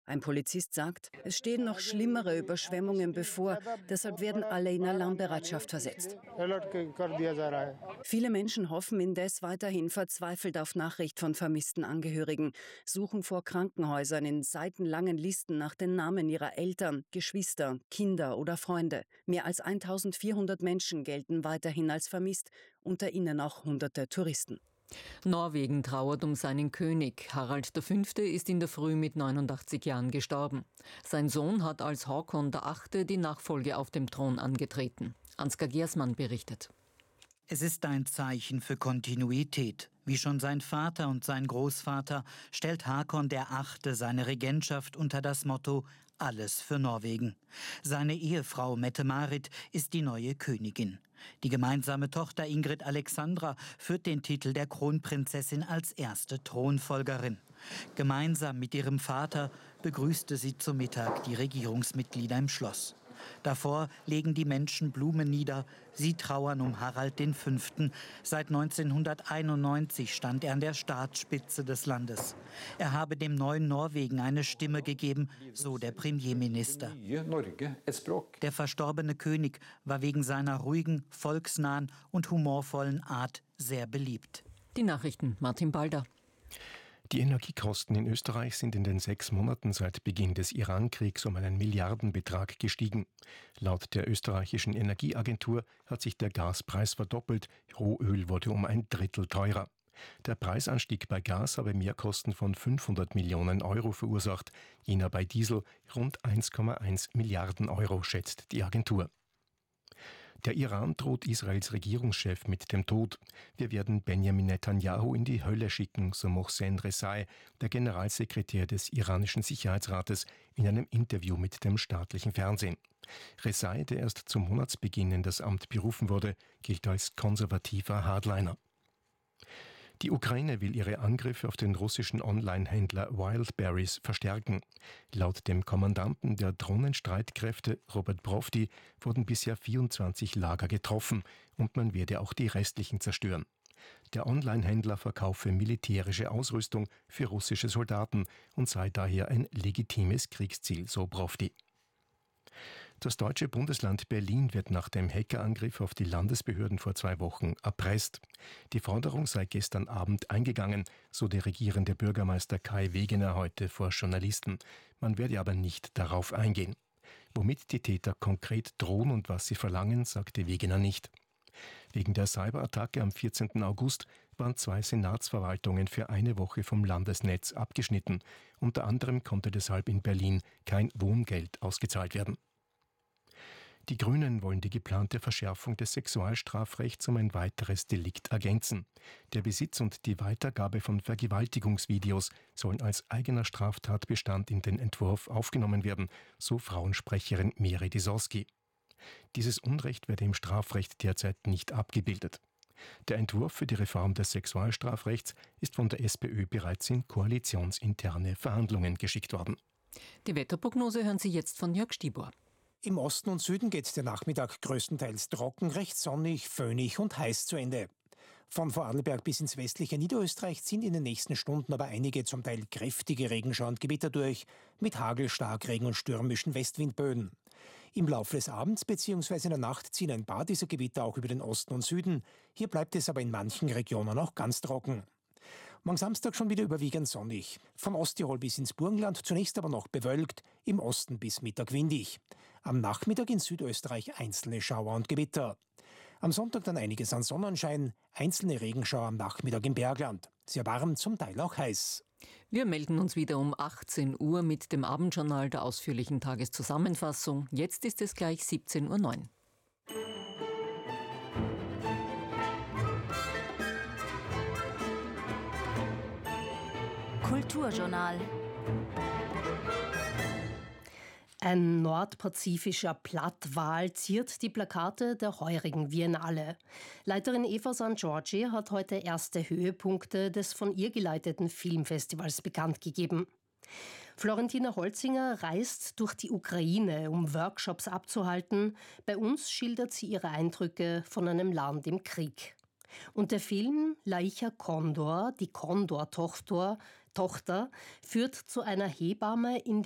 Ein Polizist sagt, es stehen noch schlimmere Überschwemmungen bevor, deshalb werden alle in Alarmbereitschaft versetzt. Viele Menschen hoffen indes weiterhin verzweifelt auf Nachricht von vermissten Angehörigen, suchen vor Krankenhäusern in seitenlangen Listen nach den Namen ihrer Eltern, Geschwister, Kinder oder Freunde. Mehr als 1400 Menschen gelten weiterhin als vermisst, unter ihnen auch Hunderte Touristen. Norwegen trauert um seinen König. Harald V. ist in der Früh mit 89 Jahren gestorben. Sein Sohn hat als Håkon VIII. Die Nachfolge auf dem Thron angetreten. Ansgar Gersmann berichtet. Es ist ein Zeichen für Kontinuität. Wie schon sein Vater und sein Großvater stellt Håkon VIII. Seine Regentschaft unter das Motto »Alles für Norwegen«. Seine Ehefrau Mette-Marit ist die neue Königin. Die gemeinsame Tochter Ingrid Alexandra führt den Titel der Kronprinzessin als erste Thronfolgerin. Gemeinsam mit ihrem Vater begrüßte sie zu Mittag die Regierungsmitglieder im Schloss. Davor legen die Menschen Blumen nieder. Sie trauern um Harald V. Seit 1991 stand er an der Staatsspitze des Landes. Er habe dem neuen Norwegen eine Stimme gegeben, so der Premierminister. Der verstorbene König war wegen seiner ruhigen, volksnahen und humorvollen Art sehr beliebt. Die Nachrichten, Martin Balder. Die Energiekosten in Österreich sind in den 6 Monaten seit Beginn des Iran-Kriegs um einen Milliardenbetrag gestiegen. Laut der österreichischen Energieagentur hat sich der Gaspreis verdoppelt, Rohöl wurde um ein Drittel teurer. Der Preisanstieg bei Gas habe Mehrkosten von 500 Millionen Euro verursacht, jener bei Diesel rund 1,1 Milliarden Euro, schätzt die Agentur. Der Iran droht Israels Regierungschef mit dem Tod. Wir werden Benjamin Netanyahu in die Hölle schicken, so Mohsen Rezai, der Generalsekretär des iranischen Sicherheitsrates, in einem Interview mit dem staatlichen Fernsehen. Rezai, der erst zum Monatsbeginn in das Amt berufen wurde, gilt als konservativer Hardliner. Die Ukraine will ihre Angriffe auf den russischen Online-Händler Wildberries verstärken. Laut dem Kommandanten der Drohnenstreitkräfte, Robert Brovdi, wurden bisher 24 Lager getroffen und man werde auch die restlichen zerstören. Der Online-Händler verkaufe militärische Ausrüstung für russische Soldaten und sei daher ein legitimes Kriegsziel, so Brovdi. Das deutsche Bundesland Berlin wird nach dem Hackerangriff auf die Landesbehörden vor 2 Wochen erpresst. Die Forderung sei gestern Abend eingegangen, so der regierende Bürgermeister Kai Wegener heute vor Journalisten. Man werde aber nicht darauf eingehen. Womit die Täter konkret drohen und was sie verlangen, sagte Wegener nicht. Wegen der Cyberattacke am 14. August waren 2 Senatsverwaltungen für eine Woche vom Landesnetz abgeschnitten. Unter anderem konnte deshalb in Berlin kein Wohngeld ausgezahlt werden. Die Grünen wollen die geplante Verschärfung des Sexualstrafrechts um ein weiteres Delikt ergänzen. Der Besitz und die Weitergabe von Vergewaltigungsvideos sollen als eigener Straftatbestand in den Entwurf aufgenommen werden, so Frauensprecherin Meri Disowski. Dieses Unrecht werde im Strafrecht derzeit nicht abgebildet. Der Entwurf für die Reform des Sexualstrafrechts ist von der SPÖ bereits in koalitionsinterne Verhandlungen geschickt worden. Die Wetterprognose hören Sie jetzt von Jörg Stibor. Im Osten und Süden geht der Nachmittag größtenteils trocken, recht sonnig, föhnig und heiß zu Ende. Von Vorarlberg bis ins westliche Niederösterreich ziehen in den nächsten Stunden aber einige zum Teil kräftige Regenschauer und Gewitter durch, mit Hagel, Starkregen und stürmischen Westwindböen. Im Laufe des Abends bzw. in der Nacht ziehen ein paar dieser Gewitter auch über den Osten und Süden. Hier bleibt es aber in manchen Regionen auch ganz trocken. Morgen Samstag schon wieder überwiegend sonnig. Von Osttirol bis ins Burgenland zunächst aber noch bewölkt, im Osten bis Mittag windig. Am Nachmittag in Südösterreich einzelne Schauer und Gewitter. Am Sonntag dann einiges an Sonnenschein, einzelne Regenschauer am Nachmittag im Bergland. Sehr warm, zum Teil auch heiß. Wir melden uns wieder um 18 Uhr mit dem Abendjournal der ausführlichen Tageszusammenfassung. Jetzt ist es gleich 17:09 Uhr. Kulturjournal. Ein nordpazifischer Plattwal ziert die Plakate der heurigen Biennale. Leiterin Eva St. Georgi hat heute erste Höhepunkte des von ihr geleiteten Filmfestivals bekannt gegeben. Florentina Holzinger reist durch die Ukraine, um Workshops abzuhalten. Bei uns schildert sie ihre Eindrücke von einem Land im Krieg. Und der Film Laicha Kondor, die Kondor-Tochter, führt zu einer Hebamme in